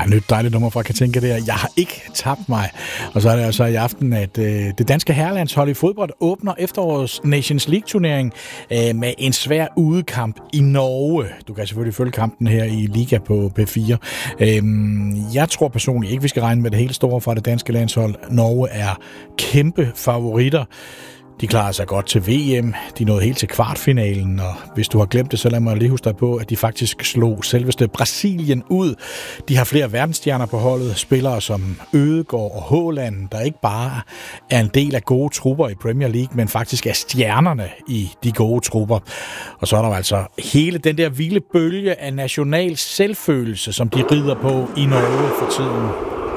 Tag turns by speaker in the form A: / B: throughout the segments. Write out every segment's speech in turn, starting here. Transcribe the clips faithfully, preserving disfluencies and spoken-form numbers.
A: nyt dejligt nummer fra Katinka der. Jeg har ikke tabt mig. Og så er det altså i aften, at øh, det danske herrelandshold i fodbold åbner efterårets Nations League-turnering øh, med en svær udekamp i Norge. Du kan selvfølgelig følge kampen her i Liga på P fire. Øh, jeg tror personligt ikke, vi skal regne med det helt store fra det danske landshold. Norge er kæmpe favoritter. De klarer sig godt til V M. De nåede helt til kvartfinalen, og hvis du har glemt det, så lad mig lige huske dig på, at de faktisk slog selveste Brasilien ud. De har flere verdensstjerner på holdet, spillere som Ødegaard og Haaland, der ikke bare er en del af gode trupper i Premier League, men faktisk er stjernerne i de gode trupper. Og så er der altså hele den der vilde bølge af national selvfølelse, som de rider på i Norge for tiden.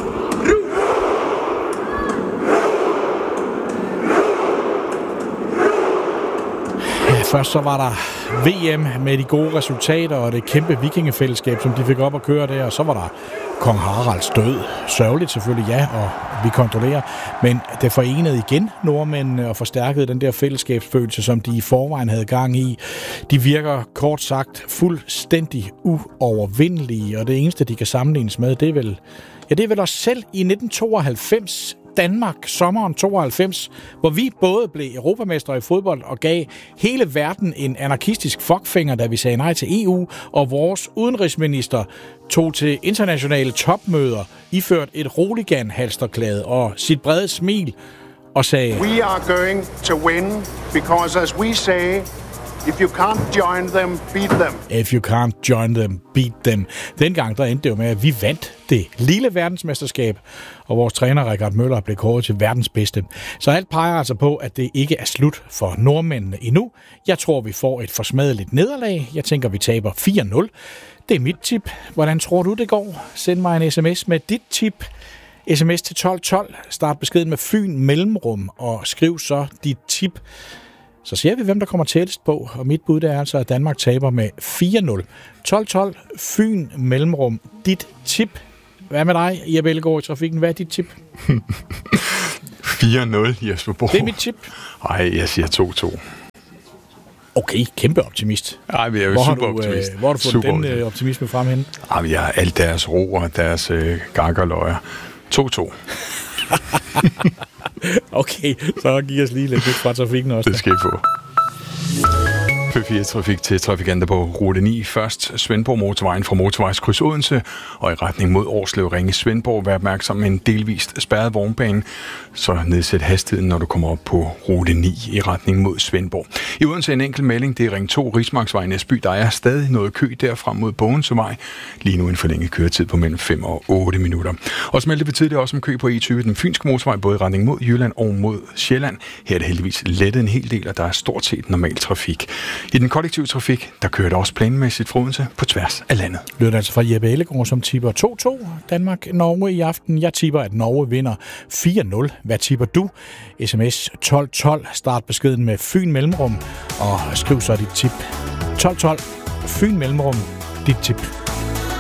A: Først så var der V M med de gode resultater og det kæmpe vikingefællesskab, som de fik op at køre der. Og så var der kong Haralds død. Sørgeligt selvfølgelig, ja, og vi kontrollerer. Men det forenede igen nordmændene og forstærkede den der fællesskabsfølelse, som de i forvejen havde gang i. De virker kort sagt fuldstændig uovervindelige, og det eneste, de kan sammenlignes med, det er vel, ja, det er vel os selv i nitten tooghalvfems. Danmark, sommeren tooghalvfems, hvor vi både blev europamestre i fodbold og gav hele verden en anarkistisk fuckfinger, da vi sagde nej til E U, og vores udenrigsminister tog til internationale topmøder, iført et roligan-halsterklæde og sit brede smil, og sagde:
B: We are going to win, because as we say, if you can't join them, beat them.
A: If you can't join them, beat them. Dengang der endte det jo med, at vi vandt det lille verdensmesterskab, og vores træner Richard Møller blev kåret til verdens bedste. Så alt peger altså på, at det ikke er slut for nordmændene endnu. Jeg tror, vi får et forsmadeligt nederlag. Jeg tænker, vi taber fire nul. Det er mit tip. Hvordan tror du, det går? Send mig en sms med dit tip. Sms til tolv tolv. Start beskeden med Fyn mellemrum, og skriv så dit tip. Så ser vi, hvem der kommer tættest på, og mit bud er altså, at Danmark taber med fire nul. tolv tolv, Fyn mellemrum, dit tip. Hvad med dig, Jeppe Ellegaard i Trafikken? Hvad er dit tip?
C: fire nul, Jesper Borg.
A: Det er mit tip.
C: Nej, jeg siger to to.
A: Okay, kæmpe optimist.
C: Nej, vi er jo
A: hvor
C: super
A: har du,
C: optimist.
A: Øh, hvor har du fået
C: super
A: den øh, optimisme frem hen?
C: Ej, jeg har alt deres ro og deres øh, gakkerløjer. to to.
A: Okay, så giv os lige lidt nyt fra trafikken også.
C: Det skal I få. P fire Trafik til trafikanter på rute ni. Først Svendborg motorvejen fra motorvejskryds Odense og i retning mod Årslev Ringe Svendborg. Vær opmærksom med en delvist spærret vognbane, så nedsæt hastigheden, når du kommer op på rute ni i retning mod Svendborg. I Odense en enkelt melding, det er Ring to Rismarksvej Næsby. Der er stadig noget kø derfra mod Bogensevej. Lige nu en forlænget køretid på mellem fem og otte minutter. Og som betyder det også om kø på E tyve, den fynske motorvej, både i retning mod Jylland og mod Sjælland. Her er det heldigvis lettet en hel del, og der er stort set normal trafik. I den kollektive trafik, der kører det også planmæssigt fra Odense på tværs af landet.
A: Lød altså fra Jeppe Ellegaard, som tipper to to. Danmark-Norge i aften. Jeg tipper, at Norge vinder fire nul. Hvad tipper du? sms tolv tolv. Start beskeden med Fyn mellemrum, og skriv så dit tip. tolv tolv. Fyn mellemrum. Dit tip.